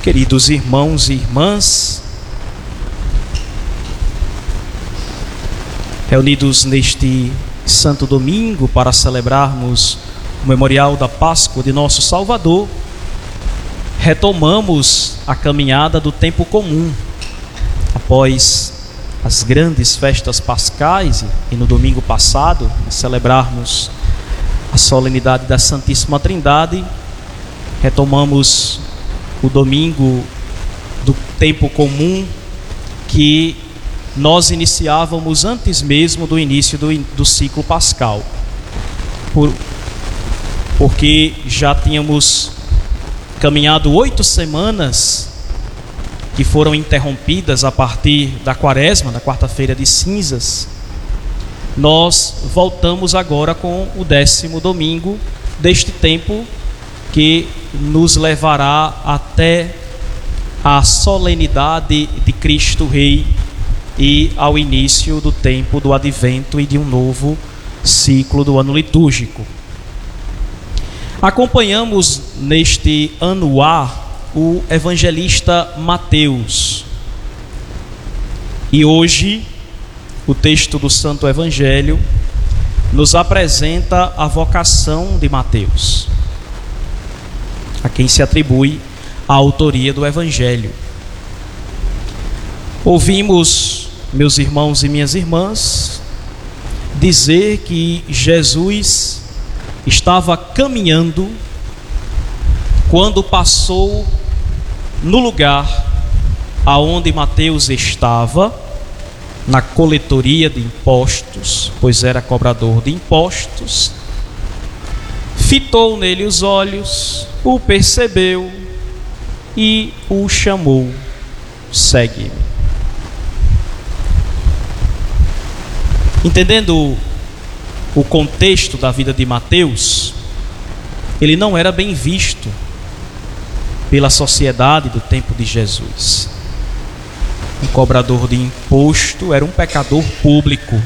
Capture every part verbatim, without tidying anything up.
Queridos irmãos e irmãs, reunidos neste Santo Domingo para celebrarmos o memorial da Páscoa de nosso Salvador, retomamos a caminhada do tempo comum. Após as grandes festas pascais e no domingo passado, celebrarmos a solenidade da Santíssima Trindade, retomamos o domingo do tempo comum que nós iniciávamos antes mesmo do início do, do ciclo pascal, Por, porque já tínhamos caminhado oito semanas que foram interrompidas a partir da quaresma, da quarta-feira de cinzas. Nós voltamos agora com o décimo domingo deste tempo que nos levará até a solenidade de Cristo Rei e ao início do tempo do Advento e de um novo ciclo do ano litúrgico. Acompanhamos neste ano A o evangelista Mateus. E hoje o texto do Santo Evangelho nos apresenta a vocação de Mateus, a quem se atribui a autoria do Evangelho. Ouvimos, meus irmãos e minhas irmãs, dizer que Jesus estava caminhando quando passou no lugar aonde Mateus estava, na coletoria de impostos, pois era cobrador de impostos. Fitou nele os olhos, o percebeu e o chamou: segue-me. Entendendo o contexto da vida de Mateus, ele não era bem visto pela sociedade do tempo de Jesus. Um cobrador de imposto era um pecador público.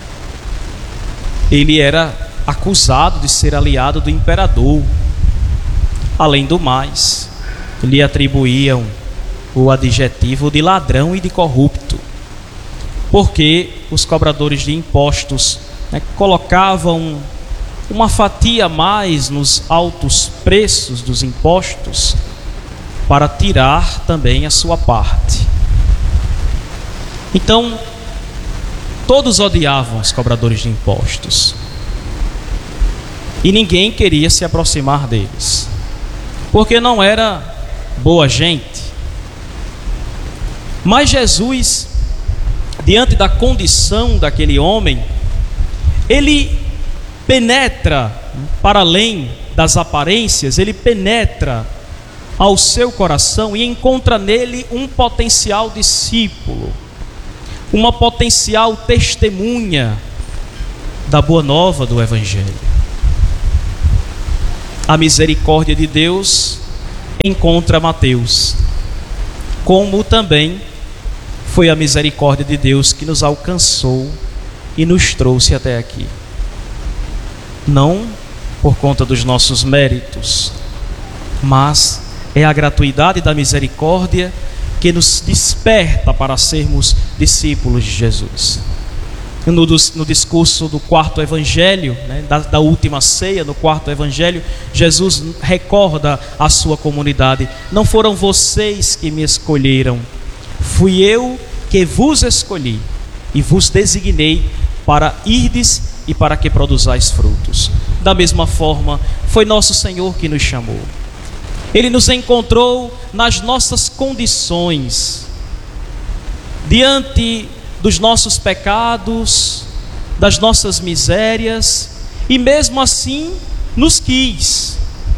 Ele era acusado de ser aliado do imperador. Além do mais, lhe atribuíam o adjetivo de ladrão e de corrupto, porque os cobradores de impostos, né, colocavam uma fatia a mais nos altos preços dos impostos para tirar também a sua parte. Então, todos odiavam os cobradores de impostos e ninguém queria se aproximar deles, porque não era boa gente. Mas Jesus, diante da condição daquele homem, ele penetra para além das aparências, ele penetra ao seu coração e encontra nele um potencial discípulo, uma potencial testemunha da boa nova do Evangelho. A misericórdia de Deus encontra Mateus, como também foi a misericórdia de Deus que nos alcançou e nos trouxe até aqui. Não por conta dos nossos méritos, mas é a gratuidade da misericórdia que nos desperta para sermos discípulos de Jesus. No, no discurso do quarto evangelho, né, da, da última ceia, no quarto evangelho, Jesus recorda a sua comunidade: não foram vocês que me escolheram, fui eu que vos escolhi e vos designei para irdes e para que produzais frutos. Da mesma forma, foi nosso Senhor que nos chamou. Ele nos encontrou nas nossas condições, diante dos nossos pecados, das nossas misérias, e mesmo assim nos quis,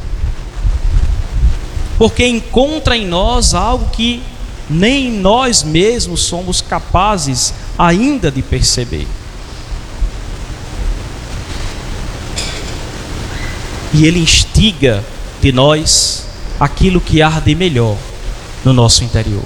porque encontra em nós algo que nem nós mesmos somos capazes ainda de perceber. E Ele instiga de nós aquilo que há de melhor no nosso interior.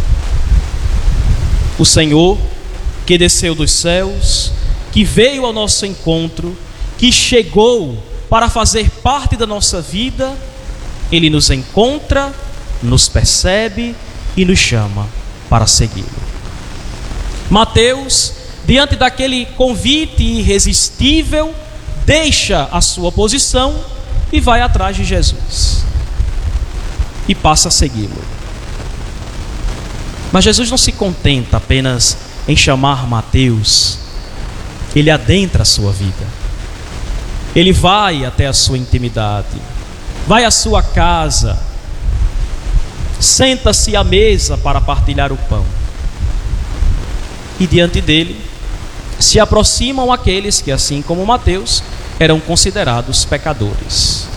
O Senhor que desceu dos céus, que veio ao nosso encontro, que chegou para fazer parte da nossa vida, Ele nos encontra nos percebe e nos chama para segui-lo. Mateus, diante daquele convite irresistível, deixa a sua posição e vai atrás de Jesus e passa a segui-lo. Mas Jesus não se contenta apenas em chamar Mateus, ele adentra a sua vida, ele vai até a sua intimidade, vai à sua casa, senta-se à mesa para partilhar o pão, e diante dele se aproximam aqueles que, assim como Mateus, eram considerados pecadores.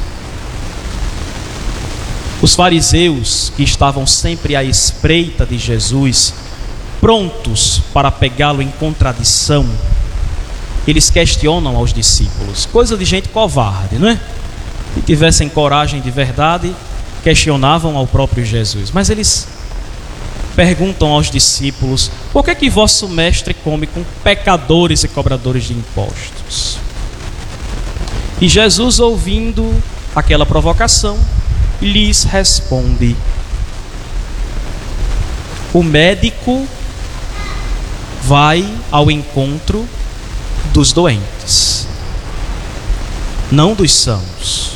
Os fariseus, que estavam sempre à espreita de Jesus, prontos para pegá-lo em contradição, eles questionam aos discípulos, coisa de gente covarde, não é? Se tivessem coragem de verdade, questionavam ao próprio Jesus. Mas eles perguntam aos discípulos: por que que vosso mestre come com pecadores e cobradores de impostos? E Jesus, ouvindo aquela provocação, lhes responde: o médico vai ao encontro dos doentes, não dos sãos.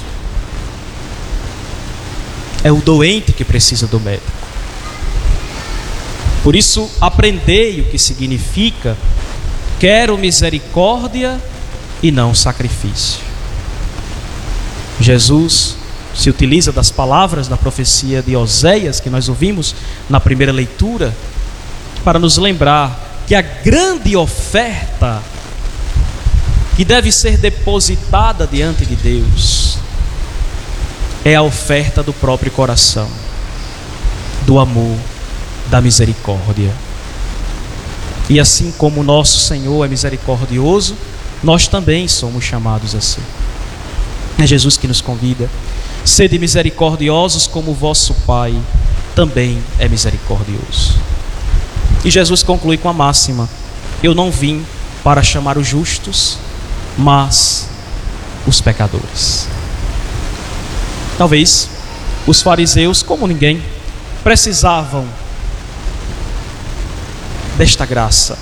É o doente que precisa do médico. Por isso, aprendei o que significa: quero misericórdia e não sacrifício. Jesus se utiliza das palavras da profecia de Oséias, que nós ouvimos na primeira leitura, para nos lembrar que a grande oferta que deve ser depositada diante de Deus é a oferta do próprio coração, do amor, da misericórdia. E assim como o nosso Senhor é misericordioso, nós também somos chamados assim. É Jesus que nos convida: sede misericordiosos como o vosso Pai também é misericordioso. E Jesus conclui com a máxima: eu não vim para chamar os justos, mas os pecadores. Talvez os fariseus, como ninguém, precisavam desta graça,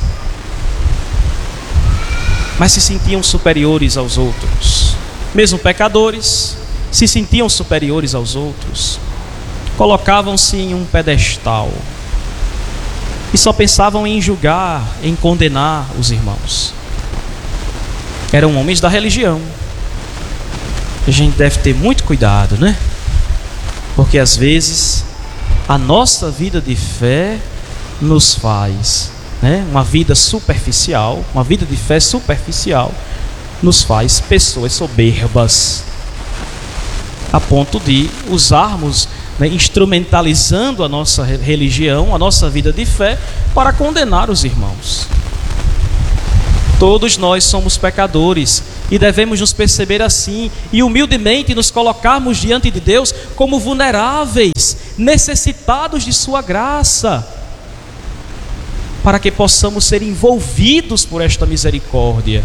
mas se sentiam superiores aos outros. Mesmo pecadores, se sentiam superiores aos outros, colocavam-se em um pedestal e só pensavam em julgar, em condenar os irmãos. Eram homens da religião. A gente deve ter muito cuidado, né? Porque às vezes a nossa vida de fé nos faz, né? Uma vida superficial, uma vida de fé superficial, nos faz pessoas soberbas, a ponto de usarmos, né, instrumentalizando a nossa religião, a nossa vida de fé, para condenar os irmãos. Todos nós somos pecadores e devemos nos perceber assim e humildemente nos colocarmos diante de Deus como vulneráveis, necessitados de sua graça, para que possamos ser envolvidos por esta misericórdia.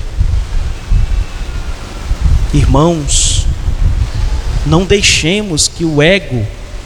Irmãos, não deixemos que o ego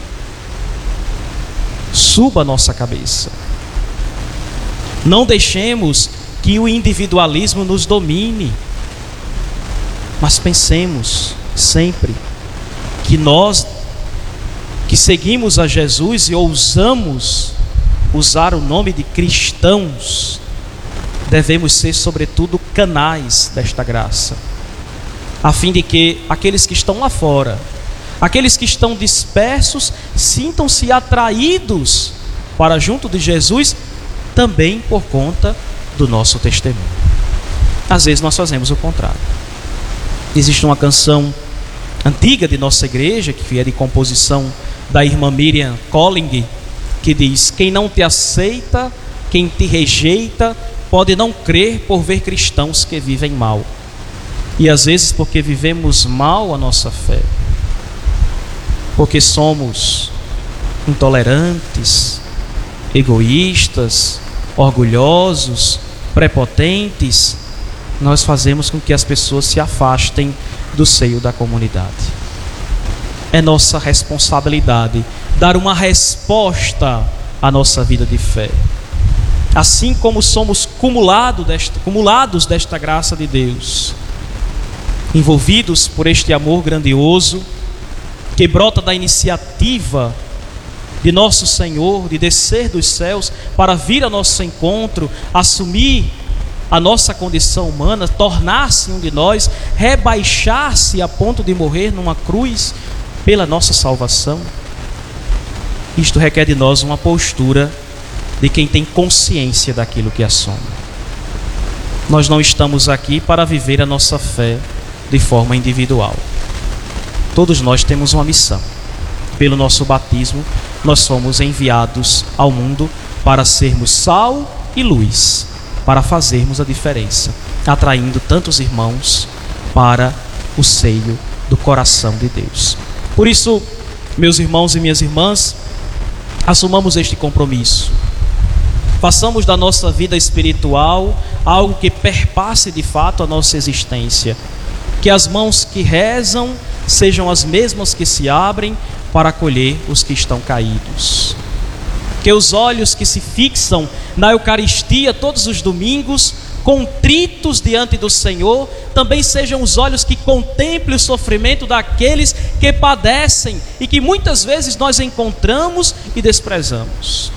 suba a nossa cabeça. Não deixemos que o individualismo nos domine. Mas pensemos sempre que nós que seguimos a Jesus e ousamos usar o nome de cristãos, devemos ser sobretudo canais desta graça, a fim de que aqueles que estão lá fora, aqueles que estão dispersos, sintam-se atraídos para junto de Jesus, também por conta do nosso testemunho. Às vezes nós fazemos o contrário. Existe uma canção antiga de nossa igreja, que é de composição da irmã Miriam Colling, que diz: quem não te aceita, quem te rejeita, pode não crer por ver cristãos que vivem mal. E às vezes porque vivemos mal a nossa fé, porque somos intolerantes, egoístas, orgulhosos, prepotentes, nós fazemos com que as pessoas se afastem do seio da comunidade. É nossa responsabilidade dar uma resposta à nossa vida de fé. Assim como somos cumulado desta, cumulados desta graça de Deus, envolvidos por este amor grandioso, que brota da iniciativa de nosso Senhor, de descer dos céus para vir ao nosso encontro, assumir a nossa condição humana, tornar-se um de nós, rebaixar-se a ponto de morrer numa cruz pela nossa salvação. Isto requer de nós uma postura de quem tem consciência daquilo que assombra. Nós não estamos aqui para viver a nossa fé de forma individual. Todos nós temos uma missão. Pelo nosso batismo, nós somos enviados ao mundo para sermos sal e luz, para fazermos a diferença, atraindo tantos irmãos para o seio do coração de Deus. Por isso, meus irmãos e minhas irmãs, assumamos este compromisso. Façamos da nossa vida espiritual algo que perpasse de fato a nossa existência. Que as mãos que rezam sejam as mesmas que se abrem para acolher os que estão caídos. Que os olhos que se fixam na Eucaristia todos os domingos, contritos diante do Senhor, também sejam os olhos que contemplem o sofrimento daqueles que padecem e que muitas vezes nós encontramos e desprezamos.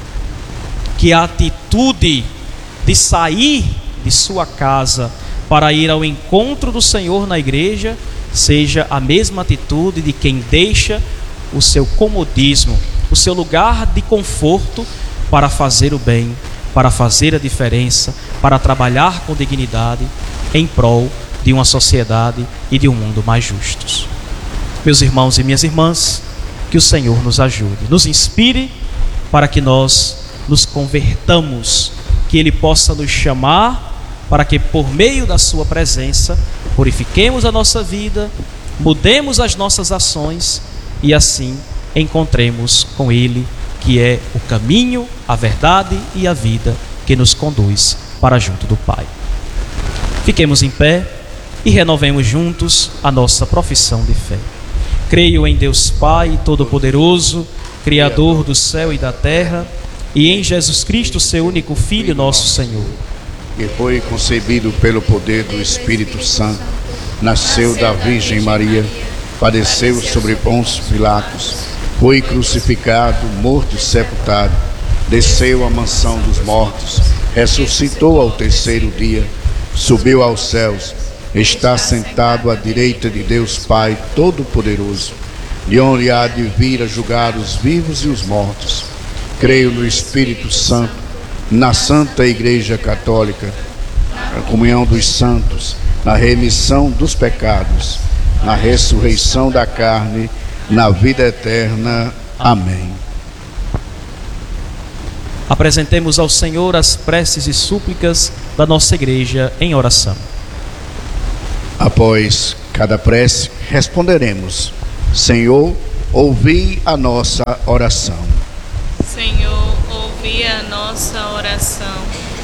Que a atitude de sair de sua casa para ir ao encontro do Senhor na igreja seja a mesma atitude de quem deixa o seu comodismo, o seu lugar de conforto para fazer o bem, para fazer a diferença, para trabalhar com dignidade em prol de uma sociedade e de um mundo mais justos. Meus irmãos e minhas irmãs, que o Senhor nos ajude, nos inspire para que nós nos convertamos, que Ele possa nos chamar para que por meio da sua presença purifiquemos a nossa vida, mudemos as nossas ações e assim encontremos com Ele, que é o caminho, a verdade e a vida que nos conduz para junto do Pai. Fiquemos em pé e renovemos juntos a nossa profissão de fé. Creio em Deus Pai Todo-Poderoso, Criador do céu e da terra, e em Jesus Cristo, seu único Filho, nosso Senhor, que foi concebido pelo poder do Espírito Santo, nasceu da Virgem Maria, padeceu sobre Pôncio Pilatos, foi crucificado, morto e sepultado, desceu à mansão dos mortos, ressuscitou ao terceiro dia, subiu aos céus, está sentado à direita de Deus Pai Todo-Poderoso, de onde há de vir a julgar os vivos e os mortos. Creio no Espírito Santo, na Santa Igreja Católica, na comunhão dos santos, na remissão dos pecados, na ressurreição da carne, na vida eterna. Amém. Apresentemos ao Senhor as preces e súplicas da nossa igreja em oração. Após cada prece, responderemos: Senhor, ouvi a nossa oração. Senhor, ouvi a nossa oração.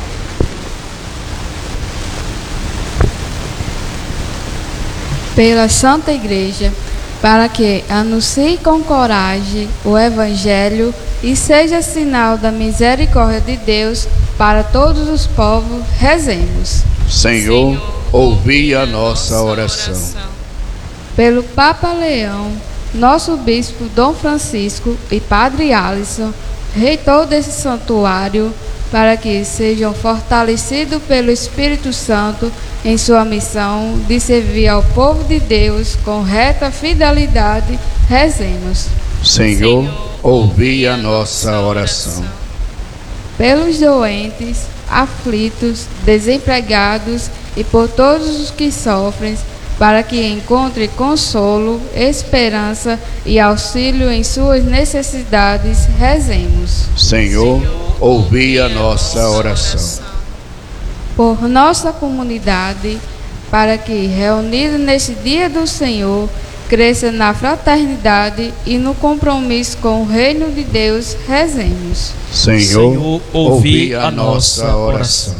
Pela Santa Igreja, para que anuncie com coragem o Evangelho e seja sinal da misericórdia de Deus para todos os povos, rezemos. Senhor, ouvi a nossa oração. Pelo Papa Leão, nosso Bispo Dom Francisco e Padre Alisson, reitor desse santuário, para que sejam fortalecidos pelo Espírito Santo em sua missão de servir ao povo de Deus com reta fidelidade, rezemos. Senhor, ouvi a nossa oração. Pelos doentes, aflitos, desempregados e por todos os que sofrem, para que encontre consolo, esperança e auxílio em suas necessidades, rezemos. Senhor, ouvi a nossa oração. Por nossa comunidade, para que, reunida nesse dia do Senhor, cresça na fraternidade e no compromisso com o reino de Deus, rezemos. Senhor, Senhor, ouvi a nossa oração.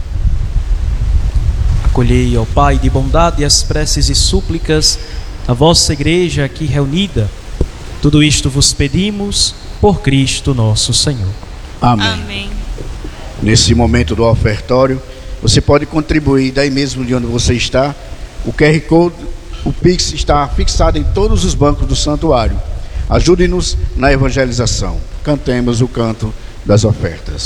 Acolhei, ó Pai de bondade, as preces e súplicas da vossa igreja aqui reunida, Tudo isto vos pedimos por Cristo nosso Senhor. Amém. Amém. Nesse momento do ofertório, você pode contribuir daí mesmo de onde você está. O Q R Code, o Pix está fixado em todos os bancos do santuário. Ajude-nos na evangelização. Cantemos o canto das ofertas.